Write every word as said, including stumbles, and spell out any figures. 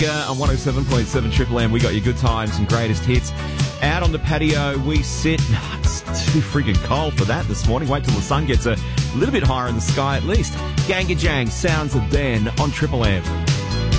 On one oh seven point seven Triple M, we got your good times and greatest hits. Out on the patio, we sit. It's too freaking cold for that this morning. Wait till the sun gets a little bit higher in the sky at least. Ganga Jang, Sounds of Ben on Triple M.